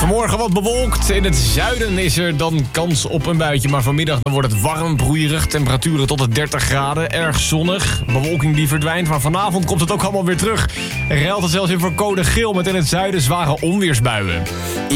Vanmorgen wat bewolkt. In het zuiden is er dan kans op een buitje. Maar vanmiddag dan wordt het warm, broeierig. Temperaturen tot de 30 graden. Erg zonnig. Bewolking die verdwijnt. Maar vanavond komt het ook allemaal weer terug. Er geldt het zelfs in voor code geel met in het zuiden zware onweersbuien.